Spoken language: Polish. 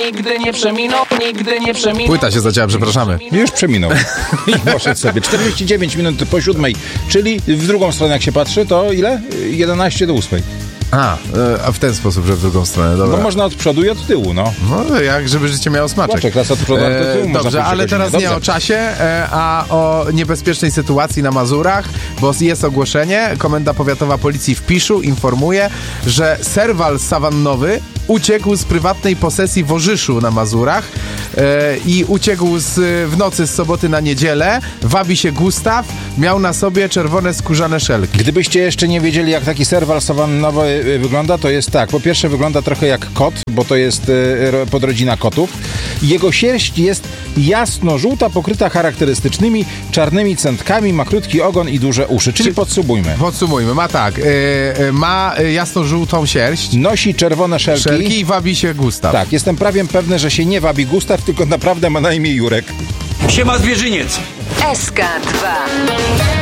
nigdy nie przeminął, nigdy nie przeminął. Płyta się zacięła, przepraszamy. Już przeminął. I poszedł sobie. 49 minut po 7, czyli w drugą stronę jak się patrzy, to ile? 11 do 8. A w ten sposób, że w drugą stronę, dobra. No można od przodu i od tyłu, no. No jak, żeby życie miało smaczek. Smaczek, raz od przodu, od tyłu. można Dobrze, pójść ale o teraz godzinę. nie o czasie, a o niebezpiecznej sytuacji na Mazurach, bo jest ogłoszenie. Komenda Powiatowa Policji w Piszu informuje, że serwal sawannowy uciekł z prywatnej posesji w Orzyszu na Mazurach i uciekł w nocy z soboty na niedzielę. Wabi się Gustaw, miał na sobie czerwone skórzane szelki. Gdybyście jeszcze nie wiedzieli, jak taki serwal sawannowy wygląda, to jest tak. Po pierwsze wygląda trochę jak kot, bo to jest podrodzina kotów. Jego sierść jest jasno-żółta, pokryta charakterystycznymi czarnymi centkami, ma krótki ogon i duże uszy. Czyli podsumujmy. Podsumujmy, ma tak, ma jasno-żółtą sierść, Nosi czerwone szelki. i wabi się Gustaw. Tak, jestem prawie pewny, że się nie wabi Gustaw, tylko naprawdę ma na imię Jurek. Siema zwierzyniec. SK2